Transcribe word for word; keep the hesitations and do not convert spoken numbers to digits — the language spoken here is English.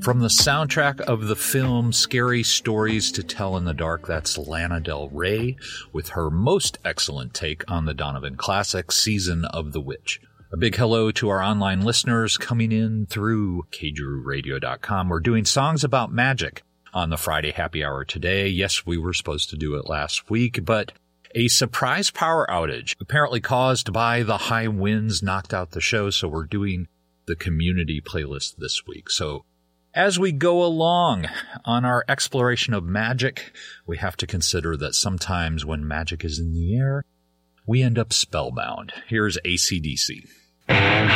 From the soundtrack of the film Scary Stories to Tell in the Dark, that's Lana Del Rey with her most excellent take on the Donovan classic, Season of the Witch. A big hello to our online listeners coming in through K Drew Radio dot com. We're doing songs about magic on the Friday Happy Hour today. Yes, we were supposed to do it last week, but a surprise power outage apparently caused by the high winds knocked out the show, so we're doing the community playlist this week. So as we go along on our exploration of magic, we have to consider that sometimes when magic is in the air, we end up spellbound. Here's A C D C.